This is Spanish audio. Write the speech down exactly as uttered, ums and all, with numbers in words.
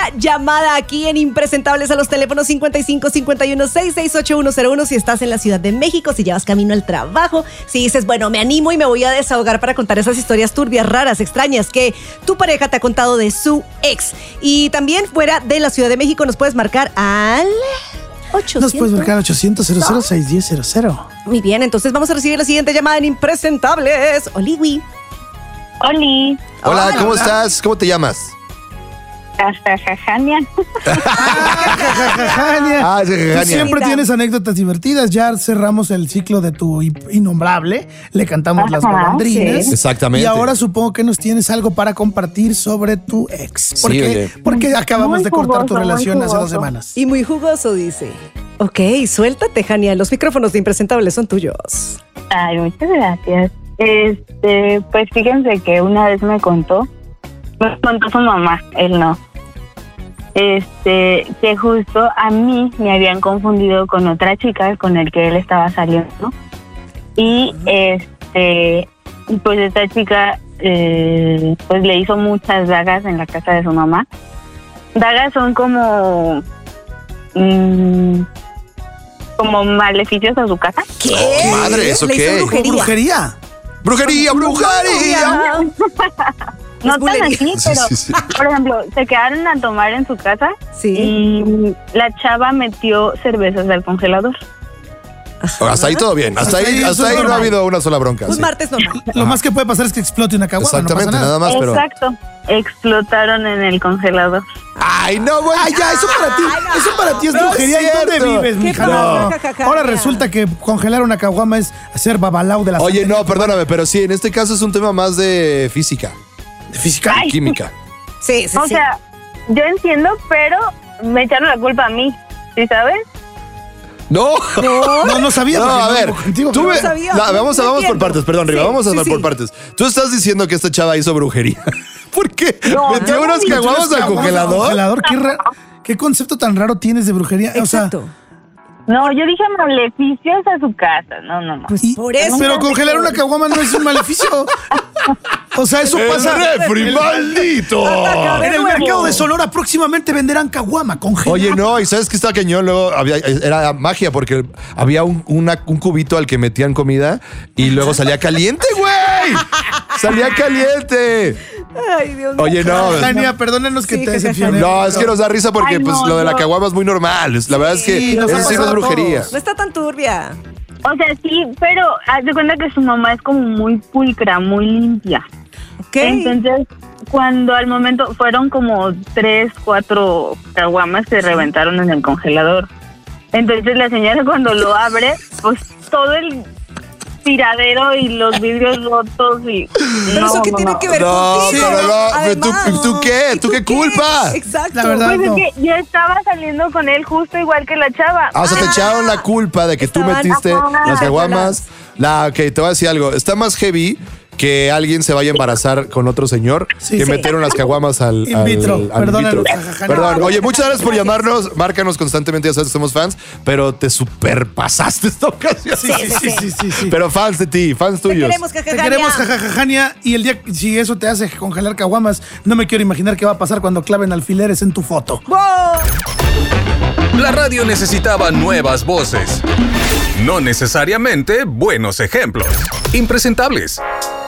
llamada aquí en Impresentables a los teléfonos cincuenta y cinco cincuenta y uno sesenta y seis ochenta y uno cero uno si estás en la Ciudad de México, si llevas camino al trabajo, si dices, bueno, me animo y me voy a desahogar para contar esas historias turbias, raras, extrañas que tu pareja te ha contado de su ex. Y también fuera de la Ciudad de México nos puedes marcar al ochocientos. Nos puedes marcar ochocientos cero cero seis uno cero cero. Muy bien, entonces vamos a recibir la siguiente llamada en Impresentables. Oliwi. Oli. Hola, Hola. ¿cómo estás? ¿Cómo te llamas? Jajajania. Jania. Ah, es Tú Jania. siempre tienes anécdotas divertidas. Ya cerramos el ciclo de tu innombrable. Le cantamos las Ajá, golondrinas. sí. Exactamente. Y ahora supongo que nos tienes algo para compartir sobre tu ex. ¿Por Sí, qué? oye. Porque acabamos Muy de cortar tu jugoso, muy relación hace dos jugoso. semanas. Y muy jugoso, dice. Ok, suéltate, Jania. Los micrófonos de Impresentables son tuyos. Ay, muchas gracias. Este, pues fíjense que una vez me contó, me contó su mamá, él no. Este, que justo a mí me habían confundido con otra chica con el que él estaba saliendo. Y este, pues esta chica, eh, pues le hizo muchas dagas en la casa de su mamá. Dagas son como, mm, como maleficios a su casa. ¿Qué? Oh, madre, ¿eso Le hizo qué? brujería. ¿Brujería? ¡Brujería, brujería! No Es tan bulería. así, Sí, pero, sí, sí. por ejemplo, se quedaron a tomar en su casa Sí. y la chava metió cervezas al congelador. Hasta ahí todo bien. Hasta Hasta ahí, ahí hasta eso es ahí no ha normal. habido una sola bronca. Un sí. martes normal. Lo más que puede pasar es que explote una caguama. Exactamente, no pasa nada nada. más, pero. Exacto, explotaron en el congelador. Ay, no, güey. Ay, ya, eso para ti, eso para ti es No es brujería. ¿Y dónde cierto. vives, ¿Qué mija? pasa, No. jajaja? Ahora resulta que congelar una caguama es hacer babalao de la Oye, santería. no, perdóname, pero sí, en este caso es un tema más de física, ¿De física? Ay. química. Sí, sí, O sí. sea, yo entiendo, pero me echaron la culpa a mí, ¿sí sabes? No. No, no sabía. No, porque a no ver, vivo contigo, tú pero- me- sabía, la- no- vamos, no a- vamos por entiendo. partes, perdón, Riva, Sí, vamos a sí, por sí. partes. Tú estás diciendo que esta chava hizo brujería. ¿Por qué? No, ¿Metió no, unas no, caguamas al congelador? congelador? ¿Qué, ra- ¿Qué concepto tan raro tienes de brujería? O sea, Exacto. No, yo dije maleficios a su casa. No, no, no. Pues y- por eso. pero congelar una caguama no es un maleficio. O sea, eso ¡El pasa. refri, maldito! En el mercado de Sonora próximamente venderán caguama congelada. Oye, no, y sabes que estaba cañón, luego había, era magia porque había un, una- un cubito al que metían comida y luego salía caliente, güey. Salía caliente. Ay, Dios mío. Oye, no. Tania, perdónanos que Sí, te jajaja. decepcioné. No, es que nos da risa porque Ay, pues no, lo de la no. caguama es muy normal. La verdad es que Sí, nos ha eso sí no es pasado a brujería. todos. No está tan turbia. O sea, sí, pero haz de cuenta que su mamá es como muy pulcra, muy limpia. Ok. Entonces, cuando al momento fueron como tres, cuatro caguamas que reventaron en el congelador. Entonces la señora cuando lo abre, pues todo el tiradero y los vidrios rotos y... Pero no, eso qué no, tiene no. que ver No, contigo. pero no, pero tú- Además. ¿tú qué? ¿Tú qué culpa? Exacto. La verdad. Pues no. es que yo estaba saliendo con él justo igual que la chava. Ah, o sea, te echaron la culpa de que tú Estaban- metiste Ajá. las caguamas. La, ok, te voy a decir algo. Está más heavy que alguien se vaya a embarazar con otro señor Sí. que Sí. metieron las caguamas al, In al- vitro. al in Perdónanos, vitro. jajaja. Perdón. No, Oye, no, muchas gracias por gracias. llamarnos. Márcanos constantemente, ya sabes que somos fans, pero te superpasaste esta ocasión. Sí, sí, sí, sí, sí, sí. Pero fans de ti, fans Te tuyos. queremos, Te jajaja. queremos, jajajajania, y el día si eso te hace congelar caguamas, no me quiero imaginar qué va a pasar cuando claven alfileres en tu foto. ¡Wow! La radio necesitaba nuevas voces. No necesariamente buenos ejemplos. Impresentables.